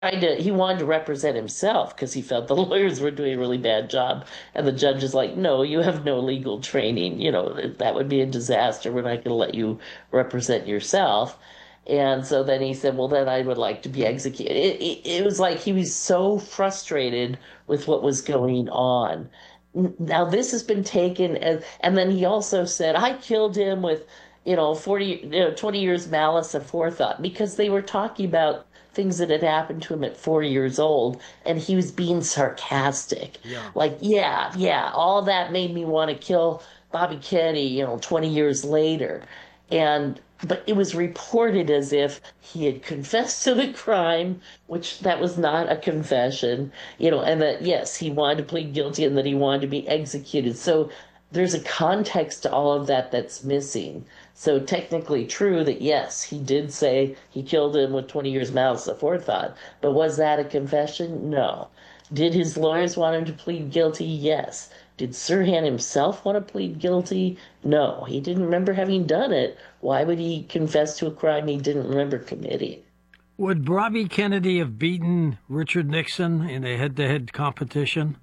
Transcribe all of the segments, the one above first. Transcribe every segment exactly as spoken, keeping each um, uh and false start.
to he wanted to represent himself because he felt the lawyers were doing a really bad job, and the judge is like, no, you have no legal training, you know, that would be a disaster. We're not going to let you represent yourself. And so then he said, well, then I would like to be executed. It, it, it was like he was so frustrated with what was going on. Now this has been taken as, and then he also said, I killed him with, you know, forty, you know, twenty years malice aforethought, because they were talking about things that had happened to him at four years old, and he was being sarcastic. Yeah. Like, yeah, yeah, all that made me want to kill Bobby Kennedy, you know, twenty years later. And but it was reported as if he had confessed to the crime, which that was not a confession, you know, and that yes, he wanted to plead guilty and that he wanted to be executed. So there's a context to all of that that's missing. So technically true that yes, he did say he killed him with twenty years malice aforethought, but was that a confession? No. Did his lawyers want him to plead guilty? Yes. Did Sirhan himself want to plead guilty? No. He didn't remember having done it. Why would he confess to a crime he didn't remember committing? Would Bobby Kennedy have beaten Richard Nixon in a head-to-head competition?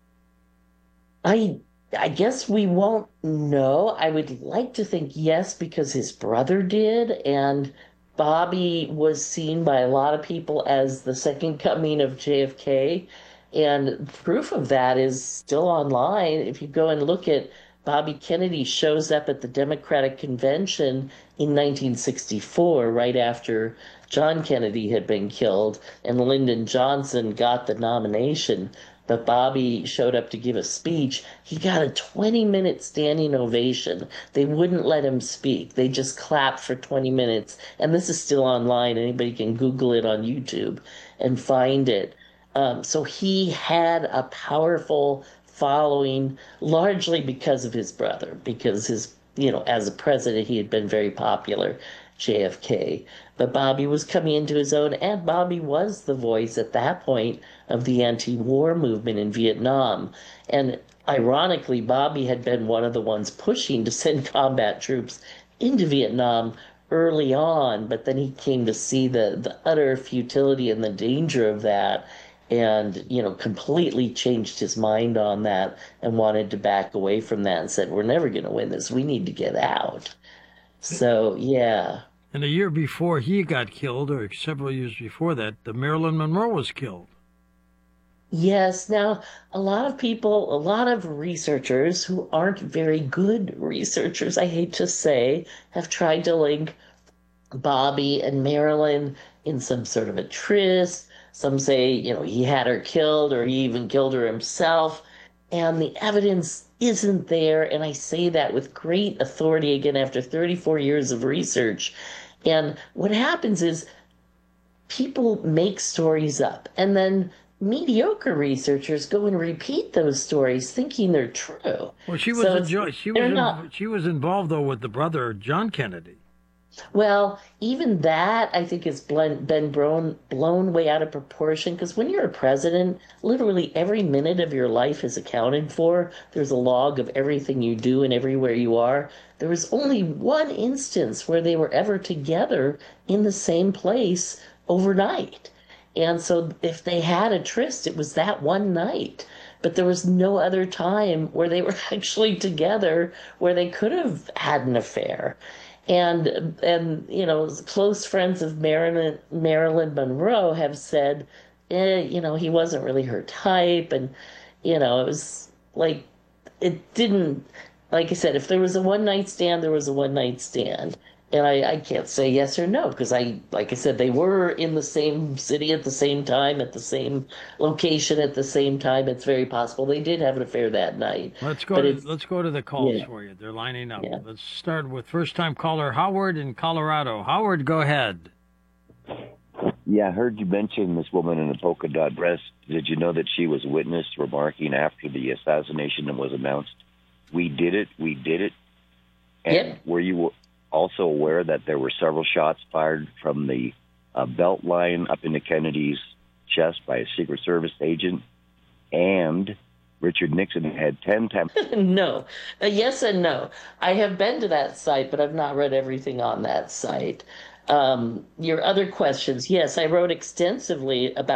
I I guess we won't know. I would like to think yes, because his brother did, and Bobby was seen by a lot of people as the second coming of J F K. And proof of that is still online. If you go and look at Bobby Kennedy shows up at the Democratic Convention in nineteen sixty-four, right after John Kennedy had been killed, and Lyndon Johnson got the nomination. But Bobby showed up to give a speech. He got a twenty minute standing ovation. They wouldn't let him speak. They just clapped for twenty minutes. And this is still online. Anybody can Google it on YouTube and find it. Um, so he had a powerful following, largely because of his brother, because his, you know, as a president, he had been very popular, J F K. But Bobby was coming into his own, and Bobby was the voice at that point of the anti-war movement in Vietnam. And ironically, Bobby had been one of the ones pushing to send combat troops into Vietnam early on, but then he came to see the, the utter futility and the danger of that, and you know completely changed his mind on that and wanted to back away from that and said, we're never going to win this, we need to get out. So yeah. And a year before he got killed, or several years before that, the Marilyn Monroe was killed. Yes, now a lot of people, a lot of researchers who aren't very good researchers, I hate to say, have tried to link Bobby and Marilyn in some sort of a tryst. Some say, you know, he had her killed or he even killed her himself. And the evidence isn't there. And I say that with great authority again after thirty-four years of research. And what happens is people make stories up, and then mediocre researchers go and repeat those stories thinking they're true. Well, she was So it's enjoy- she was they're not. in- she was involved though with the brother John Kennedy. Well, even that I think has been blown blown way out of proportion, because when you're a president, literally every minute of your life is accounted for. There's a log of everything you do and everywhere you are. There was only one instance where they were ever together in the same place overnight. And so if they had a tryst, it was that one night. But there was no other time where they were actually together where they could have had an affair. And and you know, close friends of Marilyn Marilyn Monroe have said, eh, you know, he wasn't really her type, and you know, it was like it didn't. Like I said, if there was a one night stand, there was a one night stand. And I, I can't say yes or no, because I, like I said, they were in the same city at the same time, at the same location at the same time. It's very possible they did have an affair that night. Let's go But to it's, let's go to the calls yeah, for you. They're lining up. yeah. Let's start with first time caller Howard in Colorado. Howard, go ahead. Yeah, I heard you mention this woman in a polka dot dress. Did you know that she was witnessed remarking after the assassination was announced, "We did it, we did it"? And Yep. were you also aware that there were several shots fired from the uh, belt line up into Kennedy's chest by a Secret Service agent? And Richard Nixon had ten times. No. Uh, yes and no. I have been to that site, but I've not read everything on that site. Um, your other questions, yes, I wrote extensively about